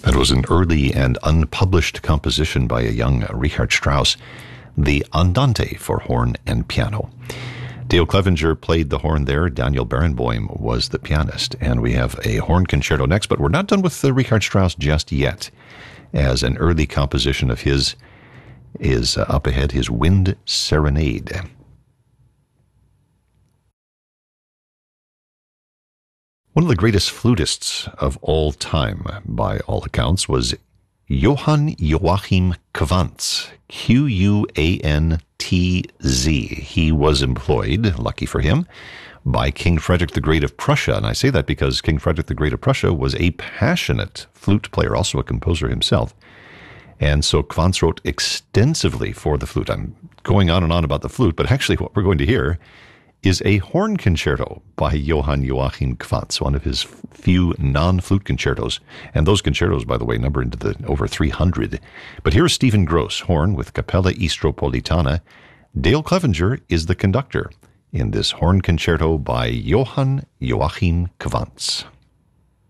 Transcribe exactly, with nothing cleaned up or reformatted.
That was an early and unpublished composition by a young Richard Strauss, the Andante for horn and piano. Dale Clevenger played the horn there. Daniel Barenboim was the pianist. And we have a horn concerto next, but we're not done with the Richard Strauss just yet, as an early composition of his is uh, up ahead, his Wind Serenade. One of the greatest flutists of all time, by all accounts, was Johann Joachim Quantz, Q U A N T Z. He was employed, lucky for him, by King Frederick the Great of Prussia. And I say that because King Frederick the Great of Prussia was a passionate flute player, also a composer himself. And so Quantz wrote extensively for the flute. I'm going on and on about the flute, but actually what we're going to hear is a horn concerto by Johann Joachim Quantz, one of his few non-flute concertos. And those concertos, by the way, number into the over three hundred. But here's Stephen Gross, horn with Capella Istropolitana. Dale Clevenger is the conductor in this horn concerto by Johann Joachim Quantz.